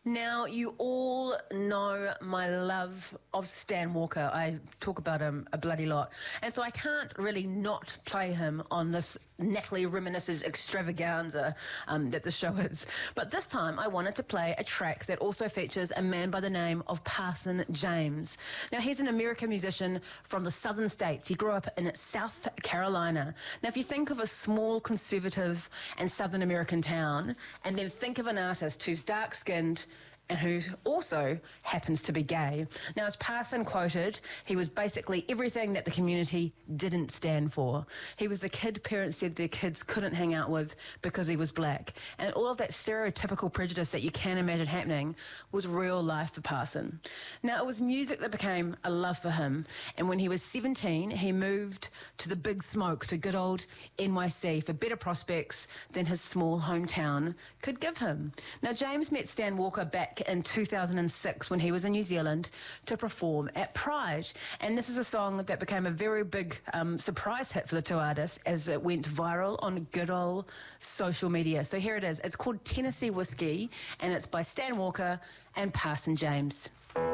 Now, you all know my love of Stan Walker. I talk about him a bloody lot. And so I can't really not play him on this Natalie Reminisces extravaganza that the show is. But this time I wanted to play a track that also features a man by the name of Parson James. Now, he's an American musician from the southern states. He grew up in South Carolina. Now, if you think of a small conservative and southern American town, and then think of an artist who's dark-skinned and who also happens to be gay. Now, as Parson quoted, he was basically everything that the community didn't stand for. He was the kid parents said their kids couldn't hang out with because he was black. And all of that stereotypical prejudice that you can imagine happening was real life for Parson. Now, it was music that became a love for him. And when he was 17, he moved to the big smoke, to good old NYC, for better prospects than his small hometown could give him. Now, James met Stan Walker back in 2006 when he was in New Zealand to perform at Pride. And this is a song that became a very big surprise hit for the two artists as it went viral on good old social media. So here it is. It's called Tennessee Whiskey, and it's by Stan Walker and Parson James.